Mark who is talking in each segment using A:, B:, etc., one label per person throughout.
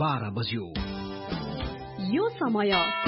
A: 12 बज्यो।
B: यो समय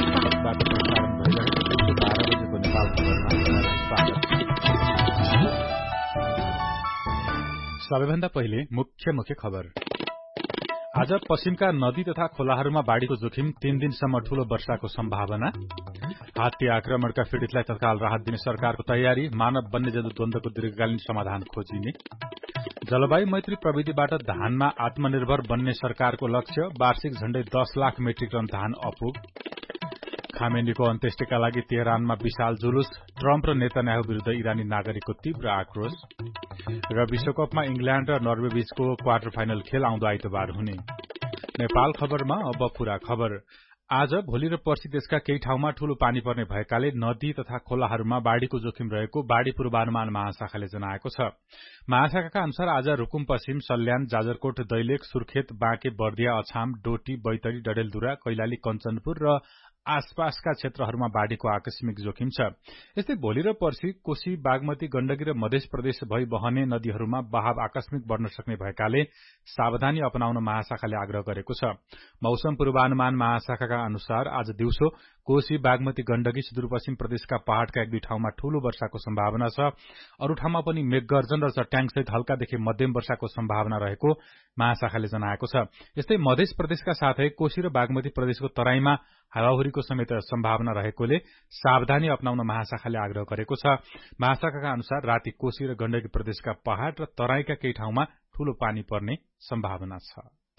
C: सबैभन्दा पहिले मुख्य खबर। आज पश्चिमका नदी तथा खोलाहरूमा बाढ़ीको जोखिम 3 दिनसम्म ठूलो वर्षाको सम्भावना। हात्ती आक्रमणका पीड़ितलाई तत्काल राहत दिने सरकारको तयारी। मानव वन्यजन्तु द्वन्द्वको दीर्घकालीन समाधान खोजिने। जलवायु मैत्री प्रविधिबाट धानमा आत्मनिर्भर बन्ने सरकारको लक्ष्य। वार्षिक झण्डै 10 लाख मेट्रिक टन धान अपुग। खामेनीको अन्त्येष्टिका लागि तेहरानमा विशाल जुलुस। ट्रम्प र नेतन्याहु विरूद्ध इरानी नागरिकको तीव्र आक्रोश। र विश्वकपमा इंग्ल्याण्ड र नर्वे बीचको क्वार्टर फाइनल खेल आउँदो आइतबार हुने। नेपाल खबरमा अब पूरा खबर। आज भोलि र पर्सि देशका केही ठाउँमा ठूलो पानी पर्ने भएकाले नदी तथा खोलाहरूमा बाढ़ीको जोखिम रहेको बाढ़ी पूर्वानुमान महाशाखाले जनाएको छ। महाशाखाका अनुसार आज रुकुम पश्चिम, सल्यान, जाजरकोट, दैलेख, सुर्खेत, बाँके, बर्दिया, अछाम, डोटी, बैतडी, डडेलधुरा, कैलाली, कञ्चनपुर र आसपासका क्षेत्रहरूमा बाढ़ीको आकस्मिक जोखिम छ। यस्तै भोलि र पर्सि कोशी, बागमती, गण्डकी र मध्य प्रदेश भई बहने नदीहरूमा बहाव आकस्मिक बढ़न सक्ने भएकाले सावधानी अपनाउन महाशाखाले आग्रह गरेको छ। मौसम पूर्वानुमान महाशाखाका अनुसार आज दिउँसो कोशी, बागमती, गण्डकी, सुदूरपश्चिम प्रदेशका पहाड़का एक दुई ठाउँमा ठूलो वर्षाको सम्भावना छ। अरू ठाउँमा पनि मेघगर्जन र चट्याङसहित हल्कादेखि मध्यम वर्षाको सम्भावना रहेको महाशाखाले जनाएको छ। यस्तै मध्य प्रदेशका साथै कोशी र बागमती प्रदेशको तराईमा हावाहुरीको समेत सम्भावना रहेकोले सावधानी अपनाउन महाशाखाले आग्रह गरेको छ। महाशाखाका अनुसार राति कोशी र गण्डकी प्रदेशका पहाड़ र तराईका केही ठाउँमा ठूलो पानी पर्ने सम्भावना छ।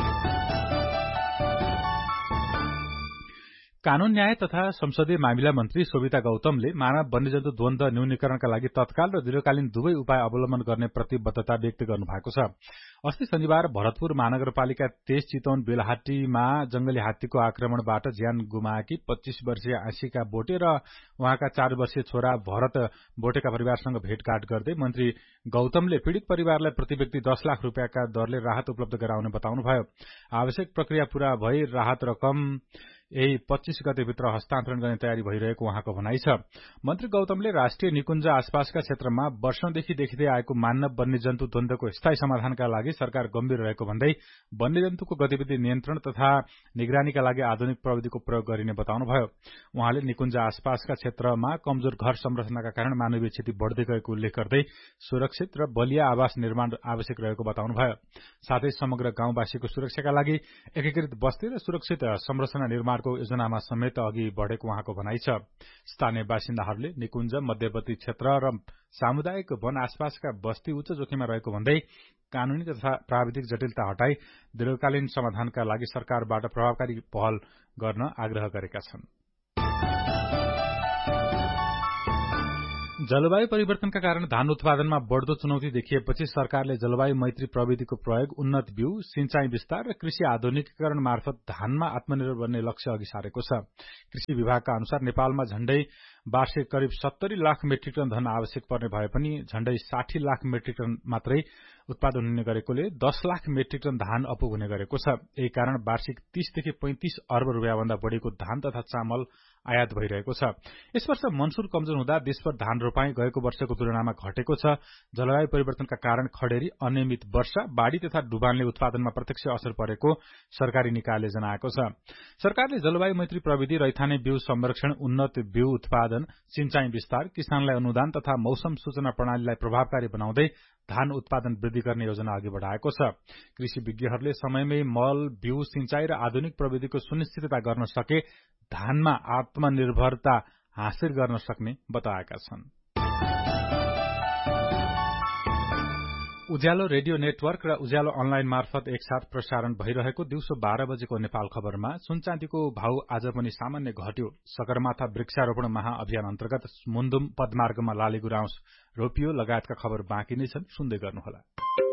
C: कानून न्याय तथा संसदीय मामिला मन्त्री शोभिता गौतमले मानव वन्यजन्तु द्वन्द्व न्यूनीकरणका लागि तत्काल र दीर्घकालीन दुवै उपाय अवलम्बन गर्ने प्रतिबद्धता व्यक्त गर्नुभएको छ। अस्ति शनिबार भरतपुर महानगरपालिका 23 चितवन बेलहाटीमा जंगली हात्तीको आक्रमणबाट ज्यान गुमाएकी 25 वर्षीय आशिका बोटे र उहाँका 4 वर्षीय छोरा भरत बोटेका परिवारसँग भेटघाट गर्दै मन्त्री गौतमले पीड़ित परिवारलाई प्रति व्यक्ति 10 लाख रुपियाँका दरले राहत उपलब्ध गराउने बताउनुभयो। आवश्यक प्रक्रिया पूरा भई राहत रकम यही 25 गतेभित्र हस्तान्तरण गर्ने तयारी भइरहेको उहाँको भनाइ छ। मन्त्री गौतमले राष्ट्रिय निकुञ्ज आसपासका क्षेत्रमा वर्षौंदेखि देखिँदै आएको मानव वन्यजन्तु द्वन्द्वको स्थायी समाधानका लागि सरकार गम्भीर रहेको भन्दै वन्यजन्तुको गतिविधि नियन्त्रण तथा निगरानीका लागि आधुनिक प्रविधिको प्रयोग गरिने बताउनुभयो। उहाँले निकुञ्ज आसपासका क्षेत्रमा कमजोर घर संरचनाका कारण मानवीय क्षति बढ़दै गएको उल्लेख गर्दै सुरक्षित र बलिया आवास निर्माण आवश्यक रहेको बताउनुभयो। साथै समग्र गाउँवासीको सुरक्षाका लागि एकीकृत बस्ती र सुरक्षित संरचना निर्माणको योजनामा समेत अघि बढ़ेको उहाँको भनाइ छ। स्थानीय बासिन्दाहरूले निकुञ्ज, मध्यवर्ती क्षेत्र र सामुदायिक वन आसपासका बस्ती उच्च जोखिममा रहेको भन्दै कानूनी तथा प्राविधिक जटिलता हटाई दीर्घकालीन समाधानका लागि सरकारबाट प्रभावकारी पहल गर्न आग्रह गरेका छन्। जलवायु परिवर्तनका कारण धान उत्पादनमा बढ़दो चुनौती देखिएपछि सरकारले जलवायु मैत्री प्रविधिको प्रयोग, उन्नत बिउ, सिंचाई विस्तार र कृषि आधुनिकीकरण मार्फत धानमा आत्मनिर्भर बन्ने लक्ष्य अघि सारेको छ। कृषि विभागका अनुसार नेपालमा झण्डै वार्षिक करिब 70 लाख मेट्रिक टन धान आवश्यक पर्ने भए पनि झण्डै 60 लाख मेट्रिक टन मात्रै उत्पादन हुने गरेकोले 10 लाख मेट्रिक टन धान अपुग हुने गरेको छ। यही कारण वार्षिक 30 देखि 35 अर्ब रुपियाँभन्दा बढ़ीको धान तथा चामल आयात भइरहेको छ। यस वर्ष मनसून कमजोर हुँदा देशभर धान रोपाई गएको वर्षको तुलनामा घटेको छ। जलवायु परिवर्तनका कारण खडेरी, अनियमित वर्षा, बाढ़ी तथा डुबानले उत्पादनमा प्रत्यक्ष असर परेको सरकारी निकायले जनाएको छ। सरकारले जलवायु मैत्री प्रविधि, रैथाने बिउ संरक्षण, उन्नत बिउ उत्पादन, सिंचाई विस्तार, किसानलाई अनुदान तथा मौसम सूचना प्रणालीलाई प्रभावकारी बनाउँदै धान उत्पादन वृद्धि गर्ने योजना अघि बढ़ाएको छ। कृषि विज्ञहरूले समयमै मल, बिउ, सिंचाई र आधुनिक प्रविधिको सुनिश्चितता गर्न सके धानमा आत्मनिर्भरता हासिल गर्न सक्ने बताएका छन्। उज्यालो रेडियो नेटवर्क र उज्यालो अनलाइन मार्फत एकसाथ प्रसारण भइरहेको दिउँसो 12 बजेको नेपाल खबरमा सुनचाँदीको भाउ आज पनि सामान्य घट्यो। सगरमाथा वृक्षारोपण महाअभियान अन्तर्गत मुन्दुम पदमार्गमा लाली गुराँस रोपियो लगायतका खबर बाँकी नै छन्, सुन्दै गर्नुहोला।